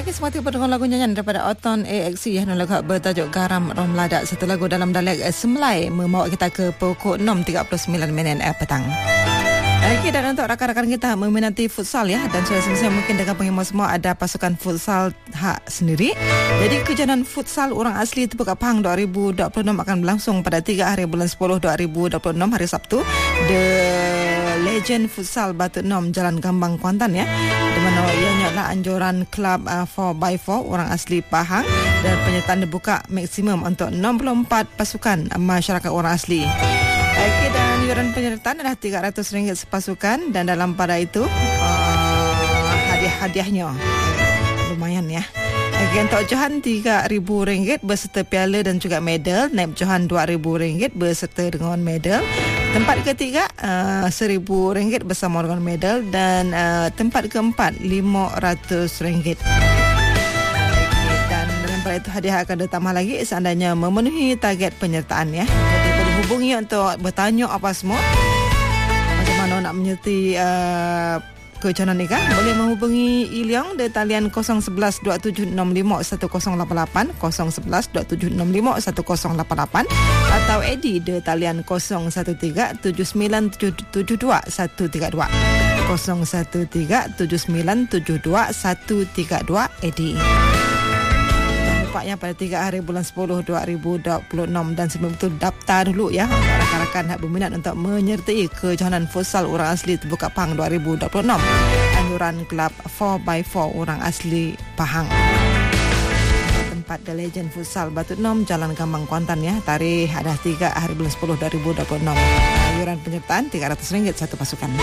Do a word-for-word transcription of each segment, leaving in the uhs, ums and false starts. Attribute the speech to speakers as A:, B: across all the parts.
A: Lagi semati berdengar lagu nyanyian daripada Oton A X C yang lagu bertajuk Garam Rom Ladak. Satu lagu dalam dialek Semlai membawa kita ke pukul enam tiga puluh sembilan minit petang. Okey, dan untuk rakan-rakan kita meminati futsal ya, dan saya semasa mungkin dengan penggemar semua ada pasukan futsal hak sendiri. Jadi kejohanan futsal orang asli Tepuk Pahang dua ribu dua puluh enam akan berlangsung pada tiga hari bulan sepuluh dua ribu dua puluh enam hari Sabtu. The Legend Futsal Batu Nom Jalan Gambang Kuantan ya, di mana ianya adalah anjuran klub uh, four by four orang asli Pahang, dan penyertaan dibuka maksimum untuk enam puluh empat pasukan masyarakat orang asli. Okey, dan yuran penyertaan adalah tiga ratus ringgit sepasukan, dan dalam pada itu uh, hadiah-hadiahnya lumayan ya. Okey, untuk johan tiga ribu ringgit beserta piala dan juga medal. Naib johan dua ribu ringgit beserta dengan medal. Tempat ketiga uh, seribu ringgit bersama dengan medal, dan uh, tempat keempat lima ratus ringgit. Okay, dan dalam pada itu hadiah akan ditambah lagi seandainya memenuhi target penyertaan ya. Jadi boleh hubungi untuk bertanya apa semua, macam mana nak menyertai uh, kejohanan ni kan. Boleh menghubungi Iliong di talian kosong satu satu dua tujuh enam lima satu kosong lapan lapan, kosong satu satu dua tujuh enam lima satu kosong lapan lapan, atau Eddie di talian kosong satu tiga tujuh sembilan tujuh dua satu tiga dua, kosong satu tiga tujuh sembilan tujuh dua satu tiga dua Eddie. Nampaknya pada tiga hari bulan sepuluh dua ribu dua puluh enam, dan sebelum itu daftar dulu ya rakan-rakan yang berminat untuk menyertai kejohanan futsal orang asli Tepuk Pahang dua ribu dua puluh enam, anjuran klub four by four orang asli Pahang. Tempat The Legend Futsal Batu Nom Jalan Gambang Kuantan ya. Tarikh ada tiga hari bulan sepuluh dua ribu dua puluh enam. Anjuran penyertaan tiga ratus ringgit satu pasukan.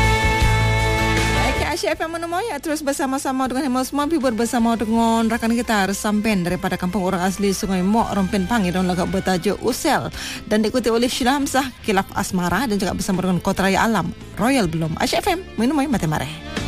A: Asyik F M menemui ya, terus bersama-sama dengan Hemal semua Bibur bersama dengan rakan kita Resampen daripada kampung orang asli Sungai Mok Rompin Pang yang lagu bertajuk Usel, dan diikuti oleh Sheila Hamzah Kilaf Asmara, dan juga bersama dengan Kota Raya Alam Royal Belum. Asyik F M menemui Mati Mareh.